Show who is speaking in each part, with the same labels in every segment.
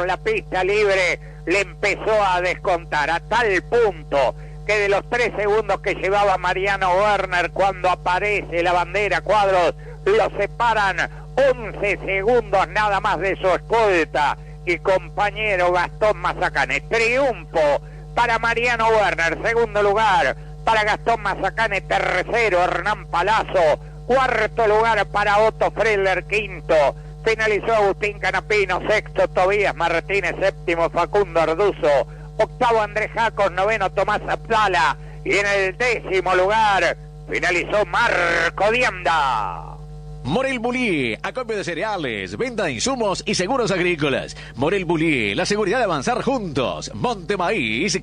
Speaker 1: por la pista libre le empezó a descontar, a tal punto que de los 3 segundos que llevaba Mariano Werner cuando aparece la bandera cuadros, lo separan 11 segundos nada más de su escolta y compañero Gastón Mazacane. Triunfo para Mariano Werner, segundo lugar para Gastón Mazacane, tercero Hernán Palazzo, cuarto lugar para Otto Friedler, quinto finalizó Agustín Canapino, sexto Tobías Martínez, séptimo Facundo Arduzo, octavo Andrés Jacos, noveno Tomás Abdala y en el 10º lugar finalizó Marco Dianda.
Speaker 2: Morel Bullier, acopio de cereales, venta de insumos y seguros agrícolas. Morel Bullier, la seguridad de avanzar juntos. Montemaíz,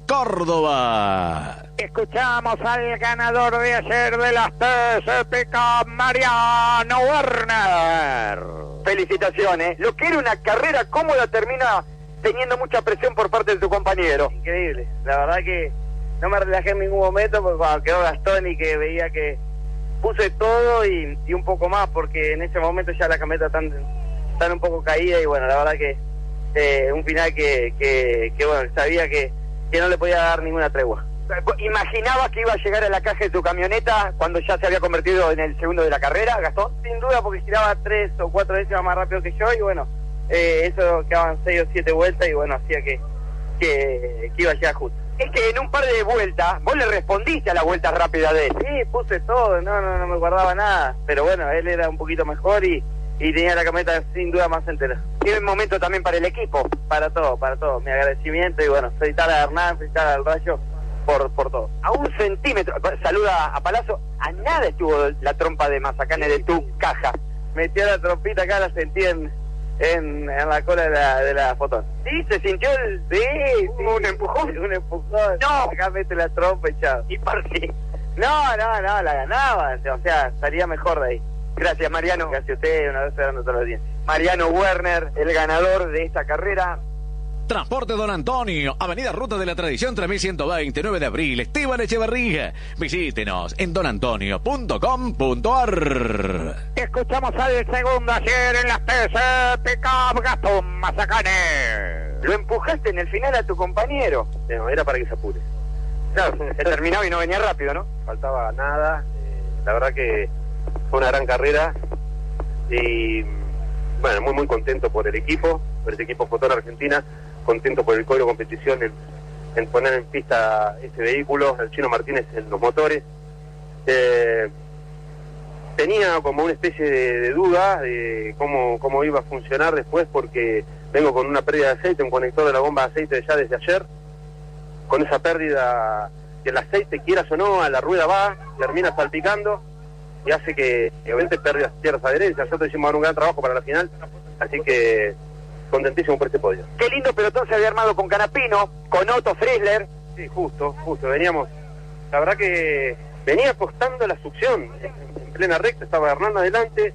Speaker 2: Córdoba.
Speaker 1: Escuchamos al ganador de ayer de las TCPK, Mariano Werner.
Speaker 3: Felicitaciones. Lo que era una carrera cómoda termina teniendo mucha presión por parte de tu compañero.
Speaker 4: Increíble. La verdad que no me relajé en ningún momento porque cuando quedó Gastón y que veía que puse todo y un poco más, porque en ese momento ya la camioneta tan un poco caída y bueno, la verdad que un final que bueno, sabía que no le podía dar ninguna tregua.
Speaker 3: ¿Imaginabas que iba a llegar a la caja de tu camioneta cuando ya se había convertido en el segundo de la carrera, Gastón?
Speaker 4: Sin duda, porque giraba 3 o 4 décimas más rápido que yo y bueno, eso quedaban 6 o 7 vueltas y bueno, hacía que iba a llegar justo.
Speaker 3: Es que en un par de vueltas, vos le respondiste a la vuelta rápida de él.
Speaker 4: Sí, puse todo, no me guardaba nada, pero bueno, él era un poquito mejor y tenía la camioneta sin duda más entera.
Speaker 3: Tiene un momento también para el equipo.
Speaker 4: Para todo, mi agradecimiento y bueno, felicitar a Hernán, felicitar al Rayo por todo.
Speaker 3: A 1 centímetro, saluda a Palazzo, a nada estuvo la trompa de Mazacane de tu caja.
Speaker 4: Metió la trompita acá, la sentí en la cola de la fotón.
Speaker 3: ¿Sí? ¿Se sintió el...?
Speaker 4: Sí.
Speaker 3: ¿Un empujón?
Speaker 4: Un empujón.
Speaker 3: No.
Speaker 4: Acá mete la trompa y chao.
Speaker 3: ¿Y por qué?
Speaker 4: No, la ganaba. O sea, estaría mejor de ahí.
Speaker 3: Gracias, Mariano.
Speaker 4: Gracias a usted, una vez dando todos los días.
Speaker 3: Mariano Werner, el ganador de esta carrera.
Speaker 2: Transporte Don Antonio, Avenida Ruta de la Tradición 3120, 9 de abril, Esteban Echeverría. Visítenos en donantonio.com.ar.
Speaker 1: Escuchamos al segundo ayer en las TCPK, Gastón Mazacane.
Speaker 3: Lo empujaste en el final a tu compañero.
Speaker 4: No, era para que se apure.
Speaker 3: Claro, se terminaba y no venía rápido, ¿no?
Speaker 4: Faltaba nada. La verdad que fue una gran carrera y bueno, muy contento por el equipo, por este equipo Fotón Argentina, contento por el Código Competición en poner en pista este vehículo, el Chino Martínez en los motores. Tenía como una especie de duda de cómo iba a funcionar después, porque vengo con una pérdida de aceite, un conector de la bomba de aceite ya desde ayer. Con esa pérdida, que el aceite, quieras o no, a la rueda va, termina salpicando y hace que obviamente pierdas adherencia. Nosotros hicimos un gran trabajo para la final, así que contentísimo por este podio.
Speaker 3: Qué lindo pelotón se había armado con Canapino, con Otto Friedler.
Speaker 4: Sí, justo, veníamos, la verdad que venía costando la succión, en plena recta estaba Hernán adelante,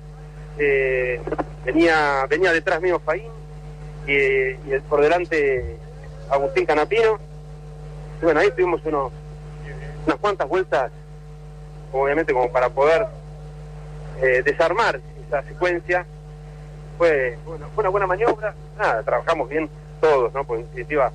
Speaker 4: venía detrás mío Faín y por delante Agustín Canapino. Y bueno, ahí tuvimos unas cuantas vueltas, obviamente como para poder desarmar esa secuencia. Fue una buena maniobra, nada, trabajamos bien todos, ¿no? Porque en definitiva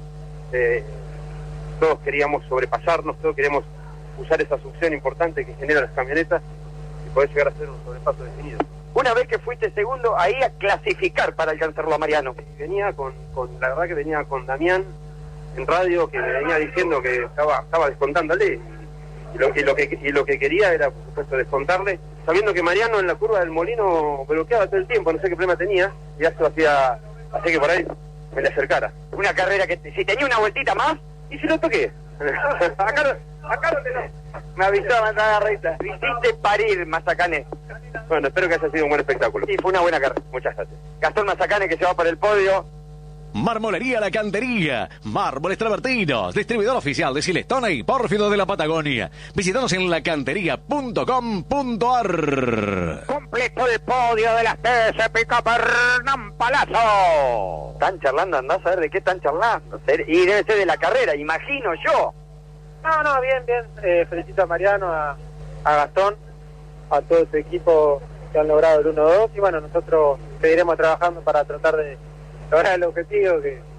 Speaker 4: todos queríamos sobrepasarnos, todos queríamos usar esa succión importante que generan las camionetas y poder llegar a hacer un sobrepaso definido.
Speaker 3: Una vez que fuiste segundo, ahí a clasificar para alcanzarlo a Mariano.
Speaker 4: Venía la verdad que venía con Damián en radio, que me venía diciendo que estaba descontándole y lo que quería era, por supuesto, descontarle, sabiendo que Mariano en la curva del Molino bloqueaba todo el tiempo, no sé qué problema tenía, y eso hacía que por ahí me le acercara.
Speaker 3: Una carrera que si tenía una vueltita más,
Speaker 4: y si lo toqué. acá no tenés. Me avisó a mandar a la recta.
Speaker 3: Hiciste parir, Mazacane.
Speaker 4: Bueno, espero que haya sido un buen espectáculo.
Speaker 3: Sí, fue una buena carrera.
Speaker 4: Muchas gracias.
Speaker 3: Gastón Mazacane, que se va para el podio.
Speaker 2: Marmolería La Cantería, mármoles travertinos, distribuidor oficial de Silestona y Pórfido de la Patagonia. Visítanos en lacantería.com.ar.
Speaker 1: Completo el podio de las TCPK, Hernán Palazzo.
Speaker 3: Están charlando, andás a ver de qué están charlando. Y debe ser de la carrera, imagino yo.
Speaker 5: No, bien. Felicito a Mariano, a Gastón, a todo su equipo que han logrado el 1-2. Y bueno, nosotros seguiremos trabajando para tratar de lograr el objetivo, que